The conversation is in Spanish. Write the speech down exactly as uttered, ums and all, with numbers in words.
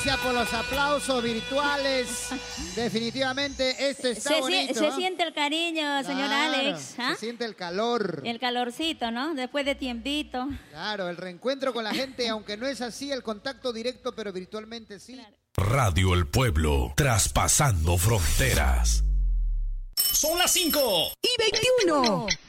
Gracias por los aplausos virtuales. Definitivamente esto está se, bonito. Se siente el cariño, señor Claro, Alex. ¿Ah? Se siente el calor. El calorcito, ¿no? Después de tiempito. Claro, el reencuentro con la gente, aunque no es así el contacto directo, pero virtualmente sí. Claro. Radio El Pueblo, traspasando fronteras. Son las cinco y veintiuno.